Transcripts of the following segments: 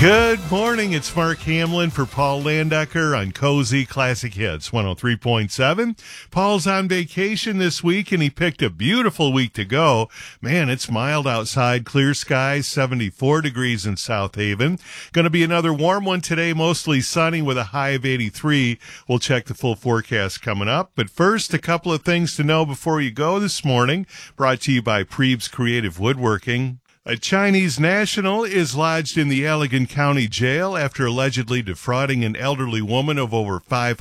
Good morning. It's Mark Hamlin for Paul Landecker on Cozy Classic Hits 103.7. Paul's on vacation this week, and he picked a beautiful week to go. Man, it's mild outside, clear skies, 74 degrees in South Haven. Going to be another warm one today, mostly sunny with a high of 83. We'll check the full forecast coming up. But first, a couple of things to know before you go this morning, brought to you by Preeb's Creative Woodworking. A Chinese national is lodged in the Allegan County Jail after allegedly defrauding an elderly woman of over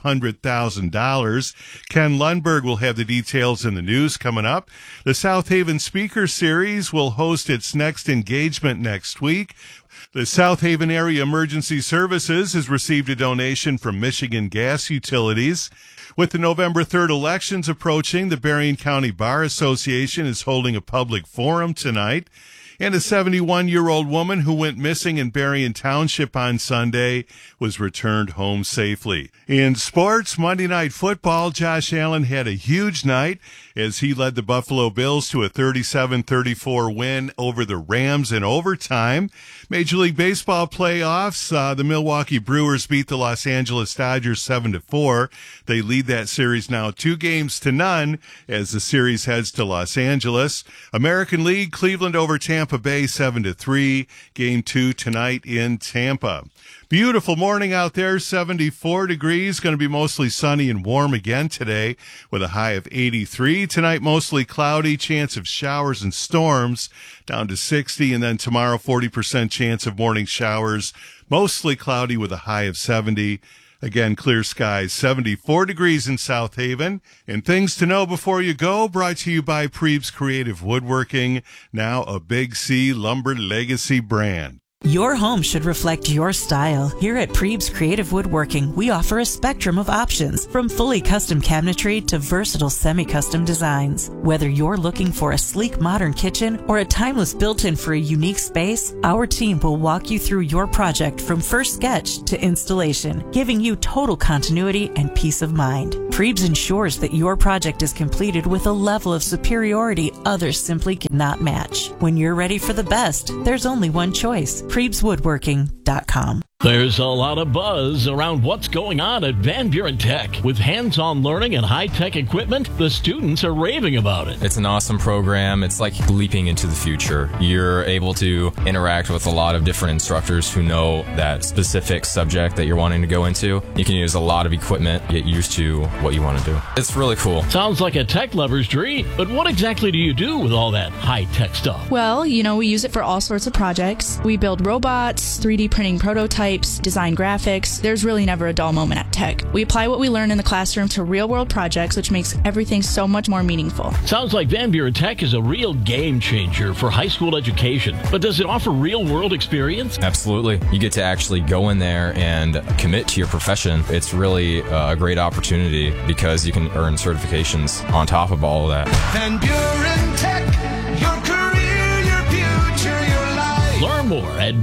$500,000. Ken Lundberg will have the details in the news coming up. The South Haven Speaker Series will host its next engagement next week. The South Haven Area Emergency Services has received a donation from Michigan Gas Utilities. With the November 3rd elections approaching, the Berrien County Bar Association is holding a public forum tonight. And a 71-year-old woman who went missing in Berrien Township on Sunday was returned home safely. In sports, Monday Night Football, Josh Allen had a huge night as he led the Buffalo Bills to a 37-34 win over the Rams in overtime. Major League Baseball playoffs, the Milwaukee Brewers beat the Los Angeles Dodgers 7-4. They lead that series now 2-0 as the series heads to Los Angeles. American League, Cleveland over Tampa Bay 7-3. Game 2 tonight in Tampa. Beautiful morning out there, 74 degrees. Going to be mostly sunny and warm again today with a high of 83. Tonight, mostly cloudy, chance of showers and storms down to 60. And then tomorrow, 40% chance of morning showers, mostly cloudy with a high of 70. Again, clear skies, 74 degrees in South Haven. And things to know before you go, brought to you by Preeb's Creative Woodworking, now a Big C Lumber Legacy brand. Your home should reflect your style. Here at Preeb's Creative Woodworking, we offer a spectrum of options, from fully custom cabinetry to versatile semi-custom designs. Whether you're looking for a sleek modern kitchen or a timeless built-in for a unique space, our team will walk you through your project from first sketch to installation, giving you total continuity and peace of mind. Preeb's ensures that your project is completed with a level of superiority others simply cannot match. When you're ready for the best, there's only one choice. PreebsWoodworking.com. There's a lot of buzz around what's going on at Van Buren Tech. With hands-on learning and high-tech equipment, the students are raving about it. It's an awesome program. It's like leaping into the future. You're able to interact with a lot of different instructors who know that specific subject that you're wanting to go into. You can use a lot of equipment, get used to what you want to do. It's really cool. Sounds like a tech lover's dream, but what exactly do you do with all that high-tech stuff? Well, we use it for all sorts of projects. We build robots, 3D printing prototypes, design graphics. There's really never a dull moment at Tech. We apply what we learn in the classroom to real-world projects, which makes everything so much more meaningful. Sounds like Van Buren Tech is a real game changer for high school education. But does it offer real-world experience? Absolutely. You get to actually go in there and commit to your profession. It's really a great opportunity because you can earn certifications on top of all of that. Van Buren Tech, your career, your future, your life. Learn more at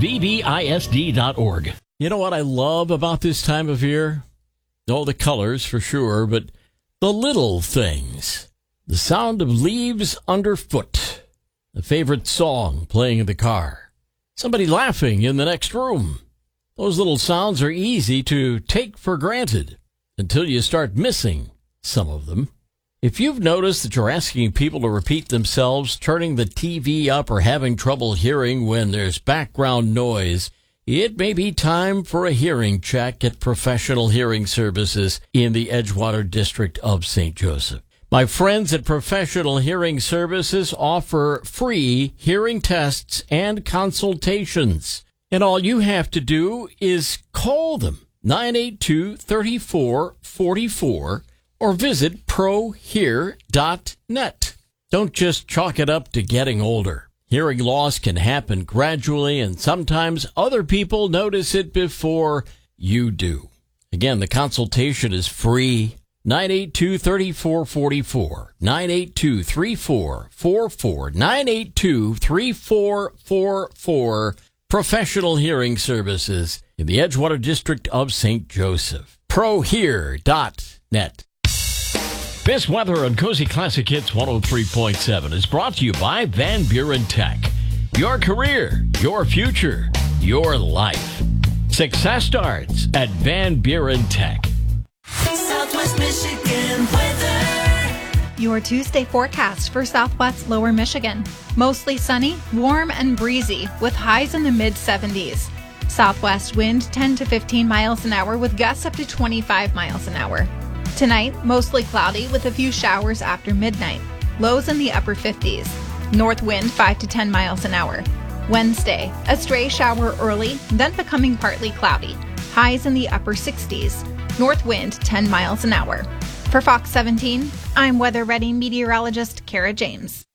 vbisd.org. You know what I love about this time of year? All the colors, for sure, but the little things. The sound of leaves underfoot. A favorite song playing in the car. Somebody laughing in the next room. Those little sounds are easy to take for granted until you start missing some of them. If you've noticed that you're asking people to repeat themselves, turning the TV up, or having trouble hearing when there's background noise, it may be time for a hearing check at Professional Hearing Services in the Edgewater District of St. Joseph. My friends at Professional Hearing Services offer free hearing tests and consultations. And all you have to do is call them, 982-3444, or visit prohear.net. Don't just chalk it up to getting older. Hearing loss can happen gradually, and sometimes other people notice it before you do. Again, the consultation is free. 982-3444, 982-3444, 982-3444, Professional Hearing Services in the Edgewater District of St. Joseph. prohear.net. This weather on Cozy Classic Hits 103.7 is brought to you by Van Buren Tech. Your career, your future, your life. Success starts at Van Buren Tech. Southwest Michigan weather. Your Tuesday forecast for Southwest Lower Michigan. Mostly sunny, warm, and breezy with highs in the mid-70s. Southwest wind 10 to 15 miles an hour with gusts up to 25 miles an hour. Tonight, mostly cloudy with a few showers after midnight. Lows in the upper 50s. North wind 5 to 10 miles an hour. Wednesday, a stray shower early, then becoming partly cloudy. Highs in the upper 60s. North wind 10 miles an hour. For Fox 17, I'm weather ready meteorologist Kara James.